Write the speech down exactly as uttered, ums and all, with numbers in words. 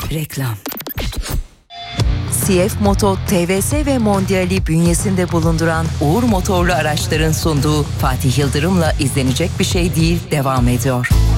Reklam. C F Moto, T V S ve Mondial'i bünyesinde bulunduran Uğur Motorlu Araçların sunduğu Fatih Yıldırım'la izlenecek bir şey değil devam ediyor.